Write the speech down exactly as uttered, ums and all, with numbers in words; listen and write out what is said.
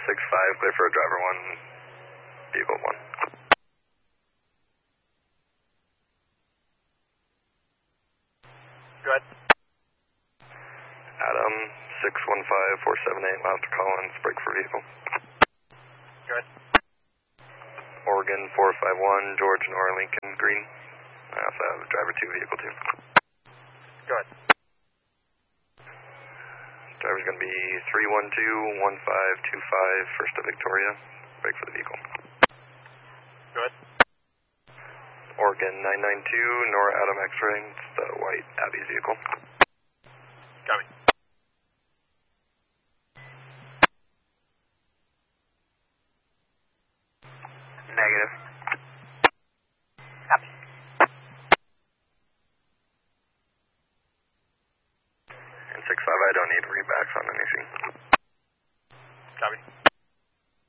six five, clear for driver one, vehicle one. Go ahead. Adam, six one five, four seven eight, left Collins, break for vehicle. Go ahead. Oregon, four five one, George Nora Lincoln, green. I also have driver two, vehicle two. Go ahead. Driver's going to be three one two, one five two five, first to Victoria, break for the vehicle. Go ahead. Oregon, nine nine two, Nora Adam X-ray, it's the white Abby's vehicle. Copy. Negative. Copy. And six five, I don't need rebacks on anything. Copy.